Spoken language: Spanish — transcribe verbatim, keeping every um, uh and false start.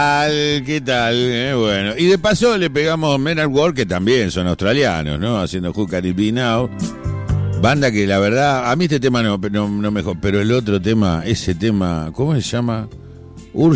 ¿Qué tal? Eh, bueno, y de paso le pegamos Men at Work, que también son australianos, ¿no? Haciendo Who Can It Be Now. Banda que la verdad, a mí este tema no, no, no mejor, pero el otro tema, ese tema, ¿cómo se llama?